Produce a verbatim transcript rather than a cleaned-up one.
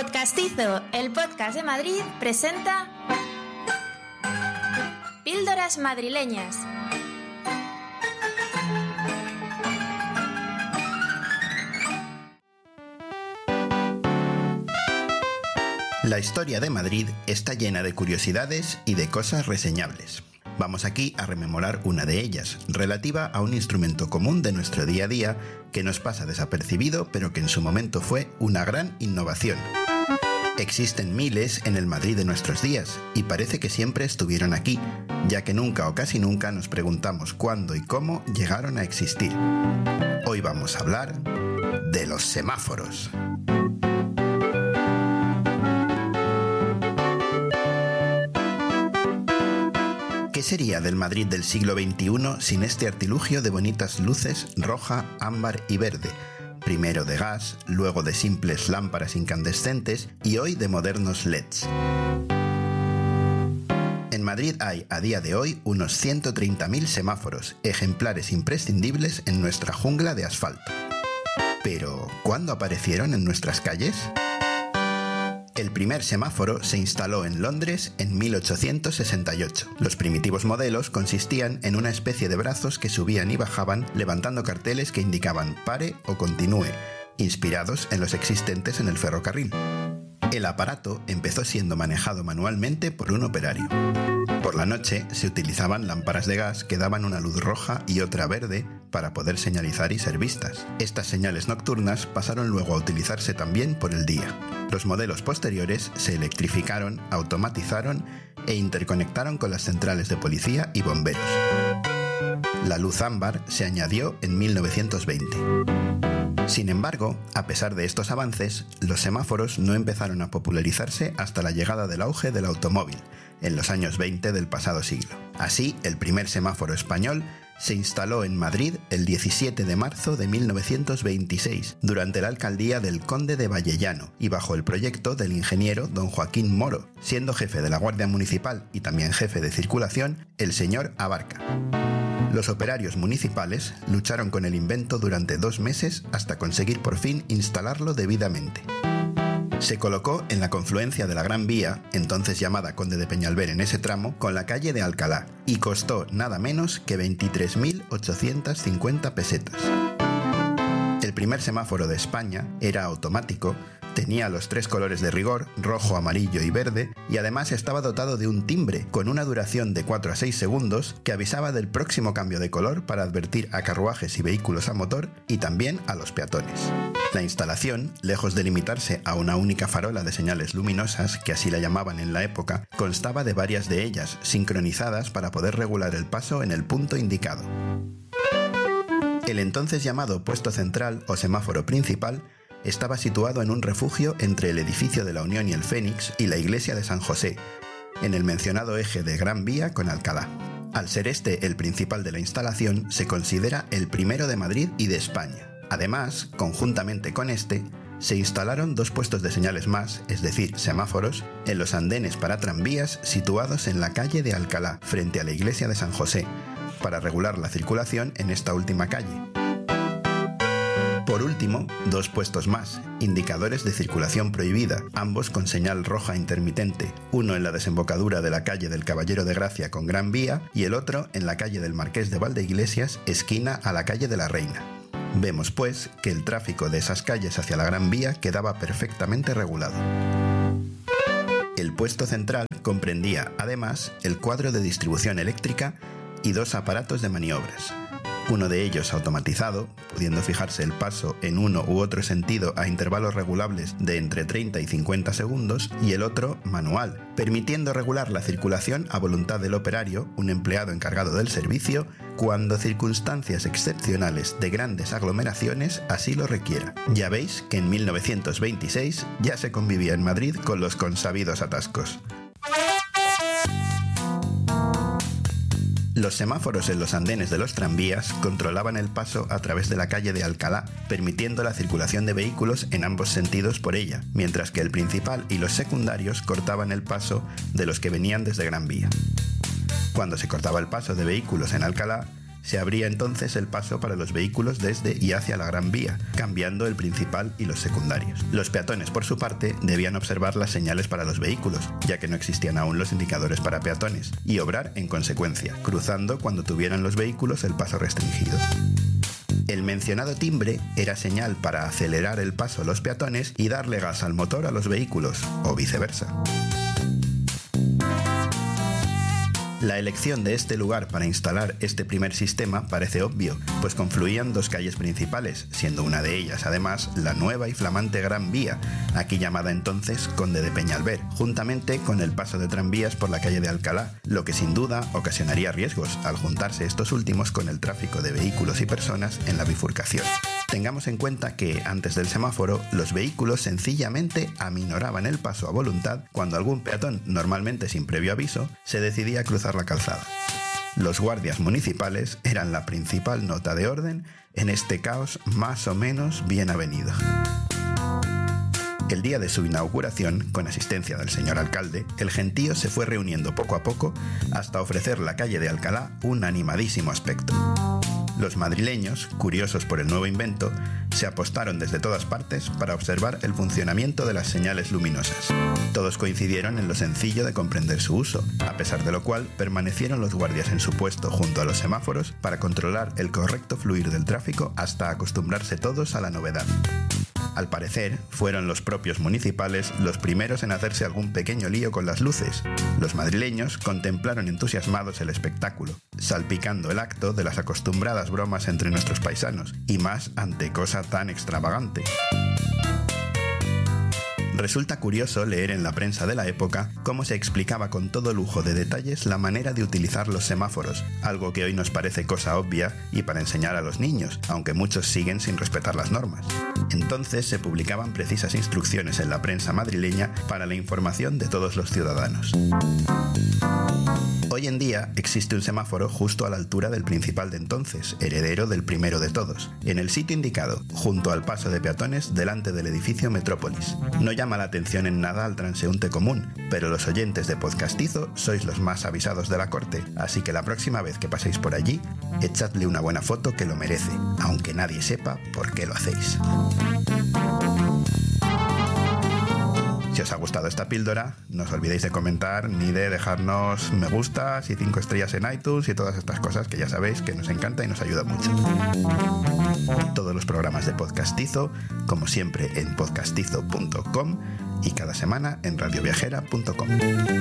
Podcastizo, el podcast de Madrid, presenta Píldoras Madrileñas. La historia de Madrid está llena de curiosidades y de cosas reseñables. Vamos aquí a rememorar una de ellas, relativa a un instrumento común de nuestro día a día que nos pasa desapercibido, pero que en su momento fue una gran innovación. Existen miles en el Madrid de nuestros días y parece que siempre estuvieron aquí, ya que nunca o casi nunca nos preguntamos cuándo y cómo llegaron a existir. Hoy vamos a hablar de los semáforos. ¿Qué sería del Madrid del siglo veintiuno sin este artilugio de bonitas luces roja, ámbar y verde? Primero de gas, luego de simples lámparas incandescentes y hoy de modernos L E Ds. En Madrid hay, a día de hoy, unos ciento treinta mil semáforos, ejemplares imprescindibles en nuestra jungla de asfalto. Pero, ¿cuándo aparecieron en nuestras calles? El primer semáforo se instaló en Londres en mil ochocientos sesenta y ocho. Los primitivos modelos consistían en una especie de brazos que subían y bajaban levantando carteles que indicaban pare o continúe, inspirados en los existentes en el ferrocarril. El aparato empezó siendo manejado manualmente por un operario. Por la noche se utilizaban lámparas de gas que daban una luz roja y otra verde para poder señalizar y ser vistas. Estas señales nocturnas pasaron luego a utilizarse también por el día. Los modelos posteriores se electrificaron, automatizaron e interconectaron con las centrales de policía y bomberos. La luz ámbar se añadió en mil novecientos veinte. Sin embargo, a pesar de estos avances, los semáforos no empezaron a popularizarse hasta la llegada del auge del automóvil, en los años veinte del pasado siglo. Así, el primer semáforo español se instaló en Madrid el diecisiete de marzo de mil novecientos veintiséis, durante la alcaldía del conde de Vallellano y bajo el proyecto del ingeniero don Joaquín Moro, siendo jefe de la Guardia Municipal y también jefe de circulación el señor Abarca. Los operarios municipales lucharon con el invento durante dos meses hasta conseguir por fin instalarlo debidamente. Se colocó en la confluencia de la Gran Vía, entonces llamada Conde de Peñalver en ese tramo, con la calle de Alcalá, y costó nada menos que veintitrés mil ochocientas cincuenta pesetas. El primer semáforo de España era automático, tenía los tres colores de rigor, rojo, amarillo y verde, y además estaba dotado de un timbre con una duración de cuatro a seis segundos que avisaba del próximo cambio de color para advertir a carruajes y vehículos a motor y también a los peatones. La instalación, lejos de limitarse a una única farola de señales luminosas, que así la llamaban en la época, constaba de varias de ellas, sincronizadas para poder regular el paso en el punto indicado. El entonces llamado puesto central o semáforo principal estaba situado en un refugio entre el edificio de la Unión y el Fénix y la iglesia de San José, en el mencionado eje de Gran Vía con Alcalá. Al ser este el principal de la instalación, se considera el primero de Madrid y de España. Además, conjuntamente con este, se instalaron dos puestos de señales más, es decir, semáforos, en los andenes para tranvías situados en la calle de Alcalá, frente a la iglesia de San José, para regular la circulación en esta última calle. Por último, dos puestos más, indicadores de circulación prohibida, ambos con señal roja intermitente, uno en la desembocadura de la calle del Caballero de Gracia con Gran Vía y el otro en la calle del Marqués de Valdeiglesias, esquina a la calle de la Reina. Vemos, pues, que el tráfico de esas calles hacia la Gran Vía quedaba perfectamente regulado. El puesto central comprendía, además, el cuadro de distribución eléctrica y dos aparatos de maniobras. Uno de ellos automatizado, pudiendo fijarse el paso en uno u otro sentido a intervalos regulables de entre treinta y cincuenta segundos, y el otro manual, permitiendo regular la circulación a voluntad del operario, un empleado encargado del servicio, cuando circunstancias excepcionales de grandes aglomeraciones así lo requiera. Ya veis que en mil novecientos veintiséis ya se convivía en Madrid con los consabidos atascos. Los semáforos en los andenes de los tranvías controlaban el paso a través de la calle de Alcalá, permitiendo la circulación de vehículos en ambos sentidos por ella, mientras que el principal y los secundarios cortaban el paso de los que venían desde Gran Vía. Cuando se cortaba el paso de vehículos en Alcalá, Se abría entonces el paso para los vehículos desde y hacia la Gran Vía, cambiando el principal y los secundarios. Los peatones, por su parte, debían observar las señales para los vehículos, ya que no existían aún los indicadores para peatones, y obrar en consecuencia, cruzando cuando tuvieran los vehículos el paso restringido. El mencionado timbre era señal para acelerar el paso a los peatones y darle gas al motor a los vehículos, o viceversa. La elección de este lugar para instalar este primer sistema parece obvio, pues confluían dos calles principales, siendo una de ellas, además, la nueva y flamante Gran Vía, aquí llamada entonces Conde de Peñalver, juntamente con el paso de tranvías por la calle de Alcalá, lo que sin duda ocasionaría riesgos al juntarse estos últimos con el tráfico de vehículos y personas en la bifurcación. Tengamos en cuenta que, antes del semáforo, los vehículos sencillamente aminoraban el paso a voluntad cuando algún peatón, normalmente sin previo aviso, se decidía a cruzar la calzada. Los guardias municipales eran la principal nota de orden en este caos más o menos bien avenido. El día de su inauguración, con asistencia del señor alcalde, el gentío se fue reuniendo poco a poco hasta ofrecer la calle de Alcalá un animadísimo aspecto. Los madrileños, curiosos por el nuevo invento, se apostaron desde todas partes para observar el funcionamiento de las señales luminosas. Todos coincidieron en lo sencillo de comprender su uso, a pesar de lo cual permanecieron los guardias en su puesto junto a los semáforos para controlar el correcto fluir del tráfico hasta acostumbrarse todos a la novedad. Al parecer, fueron los propios municipales los primeros en hacerse algún pequeño lío con las luces. Los madrileños contemplaron entusiasmados el espectáculo, salpicando el acto de las acostumbradas bromas entre nuestros paisanos, y más ante cosa tan extravagante. Resulta curioso leer en la prensa de la época cómo se explicaba con todo lujo de detalles la manera de utilizar los semáforos, algo que hoy nos parece cosa obvia y para enseñar a los niños, aunque muchos siguen sin respetar las normas. Entonces se publicaban precisas instrucciones en la prensa madrileña para la información de todos los ciudadanos. Hoy en día existe un semáforo justo a la altura del principal de entonces, heredero del primero de todos, en el sitio indicado, junto al paso de peatones delante del edificio Metrópolis. No llama la atención en nada al transeúnte común, pero los oyentes de Podcastizo sois los más avisados de la corte, así que la próxima vez que paséis por allí, echadle una buena foto que lo merece, aunque nadie sepa por qué lo hacéis. Si os ha gustado esta píldora, no os olvidéis de comentar ni de dejarnos me gustas y cinco estrellas en iTunes y todas estas cosas que ya sabéis que nos encanta y nos ayuda mucho. Todos los programas de Podcastizo, como siempre en podcastizo punto com y cada semana en radioviajera punto com.